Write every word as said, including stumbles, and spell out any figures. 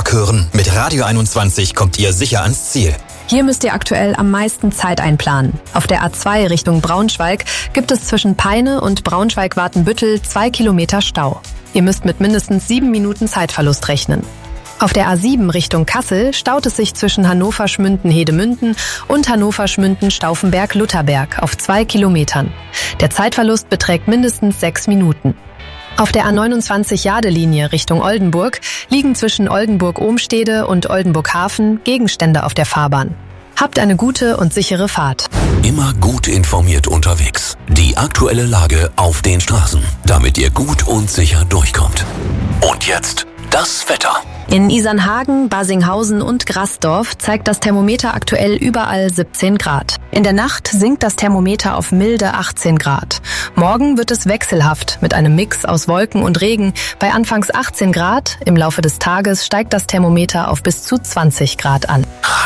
Tag hören. Mit Radio einundzwanzig kommt ihr sicher ans Ziel. Hier müsst ihr aktuell am meisten Zeit einplanen. Auf der A zwei Richtung Braunschweig gibt es zwischen Peine und Braunschweig-Watenbüttel zwei Kilometer Stau. Ihr müsst mit mindestens sieben Minuten Zeitverlust rechnen. Auf der A sieben Richtung Kassel staut es sich zwischen Hannover-Schmünden-Hedemünden und Hannover-Schmünden-Stauffenberg-Lutherberg auf zwei Kilometern. Der Zeitverlust beträgt mindestens sechs Minuten. Auf der A neunundzwanzig Jade-Linie Richtung Oldenburg liegen zwischen Oldenburg-Ohmstede und Oldenburg-Hafen Gegenstände auf der Fahrbahn. Habt eine gute und sichere Fahrt. Immer gut informiert unterwegs. Die aktuelle Lage auf den Straßen, damit ihr gut und sicher durchkommt. Und jetzt das Wetter. In Isernhagen, Basinghausen und Grassdorf zeigt das Thermometer aktuell überall siebzehn Grad. In der Nacht sinkt das Thermometer auf milde achtzehn Grad. Morgen wird es wechselhaft mit einem Mix aus Wolken und Regen bei anfangs achtzehn Grad. Im Laufe des Tages steigt das Thermometer auf bis zu zwanzig Grad an.